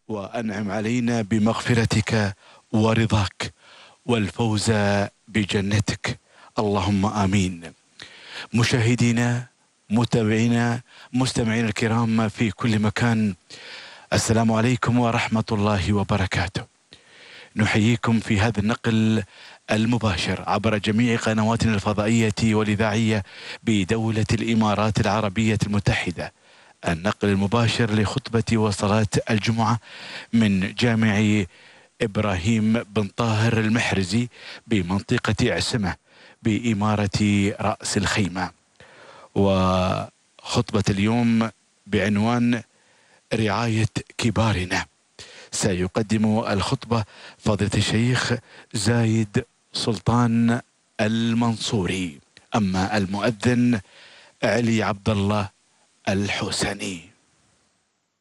وأنعم علينا بمغفرتك ورضاك والفوز بجنتك، اللهم آمين. مشاهدينا، متابعينا، مستمعينا الكرام في كل مكان، السلام عليكم ورحمة الله وبركاته. نحييكم في هذا النقل المباشر عبر جميع قنواتنا الفضائية والإذاعية بدولة الإمارات العربية المتحدة. النقل المباشر لخطبة وصلاة الجمعة من جامع إبراهيم بن طاهر المحرزي بمنطقة عسمة بإمارة رأس الخيمة. وخطبة اليوم بعنوان رعاية كبارنا. سيقدم الخطبة فضيلة الشيخ زايد سلطان المنصوري، أما المؤذن علي عبد الله الحسني.